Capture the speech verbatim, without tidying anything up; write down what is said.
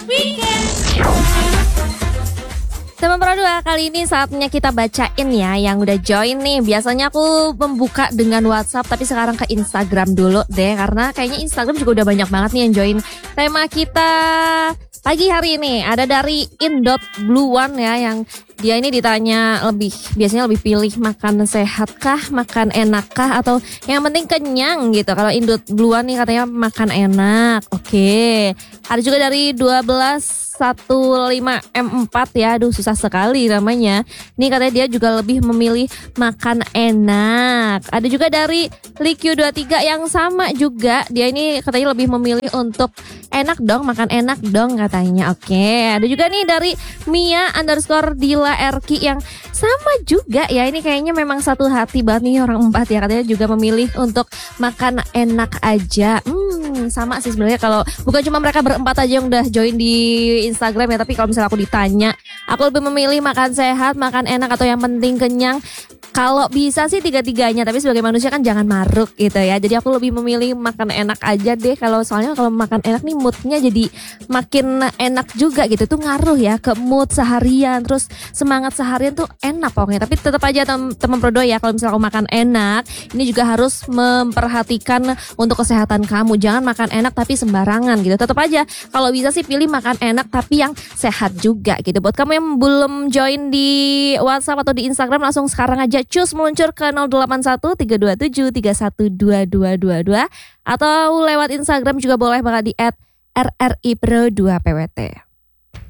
Teman Pro dua, kali ini saatnya kita bacain ya yang udah join nih. Biasanya aku membuka dengan WhatsApp, tapi sekarang ke Instagram dulu deh, karena kayaknya Instagram juga udah banyak banget nih yang join. Tema kita pagi hari ini ada dari Indot Blue One ya, yang dia ini ditanya lebih, biasanya lebih pilih makan sehat kah, makan enak kah, atau yang penting kenyang gitu. Kalau Indot Blue One nih katanya makan enak. Oke, ada juga dari dua belas satu lima M empat ya, aduh susah sekali namanya. Ini katanya dia juga lebih memilih makan enak. Ada juga dari Liq dua tiga yang sama juga, dia ini katanya lebih memilih untuk enak dong, makan enak dong katanya. Oke, ada juga nih dari Mia underscore Dila Erki yang sama juga ya, ini kayaknya memang satu hati banget nih orang empat ya, katanya juga memilih untuk makan enak aja. Hmm, sama sih sebenarnya, kalau bukan cuma mereka berempat aja yang udah join di Instagram ya, tapi kalau misalnya aku ditanya, aku lebih memilih makan sehat, makan enak, atau yang penting kenyang. Kalau bisa sih tiga-tiganya, tapi sebagai manusia kan jangan maruk gitu ya. Jadi aku lebih memilih makan enak aja deh. Kalau soalnya kalau makan enak nih moodnya jadi makin enak juga gitu. Tuh ngaruh ya ke mood seharian, terus semangat seharian tuh enak pokoknya. Tapi tetap aja teman Pro dua ya, kalau misalnya aku makan enak, ini juga harus memperhatikan untuk kesehatan kamu. Jangan makan enak tapi sembarangan gitu. Tetap aja kalau bisa sih pilih makan enak tapi yang sehat juga gitu. Buat kamu yang belum join di WhatsApp atau di Instagram, langsung sekarang aja cus meluncur ke nol delapan satu tiga dua tujuh tiga satu dua dua dua dua, atau lewat Instagram juga boleh banget di et R R I Pro dua P W T.